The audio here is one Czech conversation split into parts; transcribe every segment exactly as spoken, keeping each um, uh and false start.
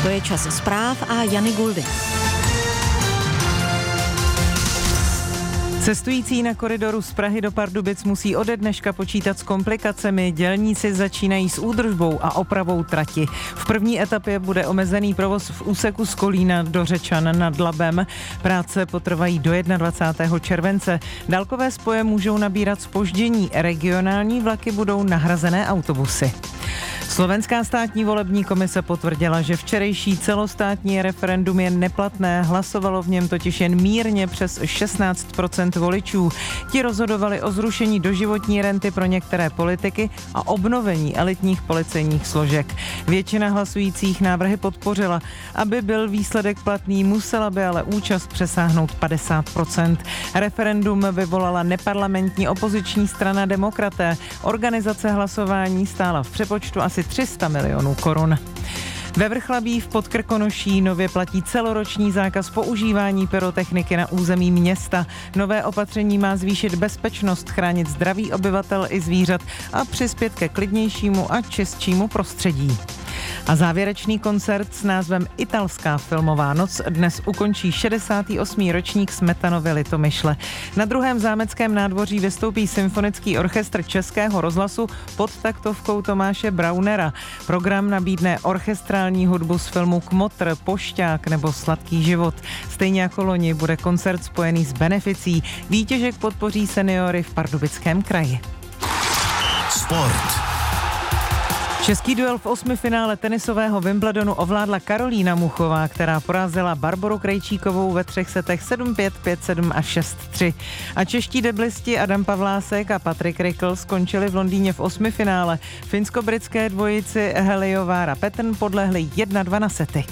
To je čas zpráv a Jany Guldy. Cestující na koridoru z Prahy do Pardubic musí ode dneška počítat s komplikacemi. Dělníci začínají s údržbou a opravou trati. V první etapě bude omezený provoz v úseku z Kolína do Řečan nad Labem. Práce potrvají do dvacátého prvního července. Dálkové spoje můžou nabírat zpoždění. Regionální vlaky budou nahrazené autobusy. Slovenská státní volební komise potvrdila, že včerejší celostátní referendum je neplatné. Hlasovalo v něm totiž jen mírně přes šestnáct procent voličů. Ti rozhodovali o zrušení doživotní renty pro některé politiky a obnovení elitních policejních složek. Většina hlasujících návrhy podpořila. Aby byl výsledek platný, musela by ale účast přesáhnout padesát procent. Referendum vyvolala neparlamentní opoziční strana Demokraté. Organizace hlasování stála v přepočtu asi tři sta milionů korun. Ve Vrchlabí v Podkrkonoší nově platí celoroční zákaz používání pyrotechniky na území města. Nové opatření má zvýšit bezpečnost, chránit zdraví obyvatel i zvířat a přispět ke klidnějšímu a čistšímu prostředí. A závěrečný koncert s názvem Italská filmová noc dnes ukončí šedesátý osmý ročník Smetanovy Litomyšle. Na druhém zámeckém nádvoří vystoupí symfonický orchestr Českého rozhlasu pod taktovkou Tomáše Braunera. Program nabídne orchestrální hudbu z filmu Kmotr, Pošťák nebo Sladký život. Stejně jako loni bude koncert spojený s beneficí. Výtěžek podpoří seniory v Pardubickém kraji. Sport. Český duel v osmifinále tenisového Wimbledonu ovládla Karolína Muchová, která porazila Barboru Krejčíkovou ve třech setech sedm pět, pět sedm a šest tři. A čeští deblisti Adam Pavlásek a Patrik Rikl skončili v Londýně v osmifinále. Finsko-britské dvojici Heliovár a Petr podlehli jedna dva na sety.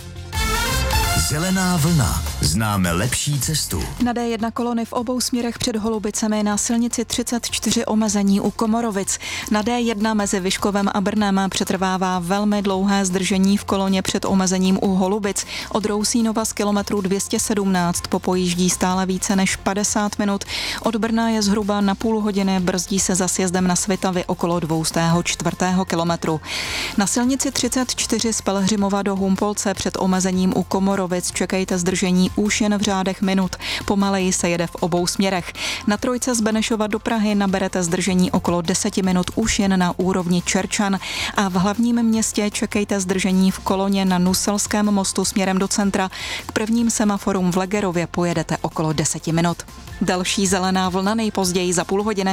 Zelená vlna. Známe lepší cestu. Na dé jedna kolony v obou směrech před Holubicemi, na silnici třicet čtyři omezení u Komorovic. Na dé jedna mezi Vyškovem a Brnem přetrvává velmi dlouhé zdržení v koloně před omezením u Holubic. Od Rousínova z kilometru dvě stě sedmnáct popojíždí stále více než padesát minut. Od Brna je zhruba na půl hodiny, brzdí se za sjezdem na Svitavy okolo dvoustého čtvrtého kilometru. Na silnici třicet čtyři z Pelhřimova do Humpolce před omezením u Komorovic čekejte zdržení už jen v řádech minut. Pomaleji se jede v obou směrech. Na trojce z Benešova do Prahy naberete zdržení okolo deseti minut už jen na úrovni Čerčan a v hlavním městě čekejte zdržení v koloně na Nuselském mostu směrem do centra. K prvním semaforům v Legerově pojedete okolo deseti minut. Další zelená vlna nejpozději za půl hodiny.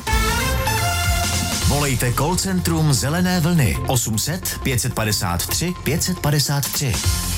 Volejte call centrum Zelené vlny osm set, pět set padesát tři, pět set padesát tři.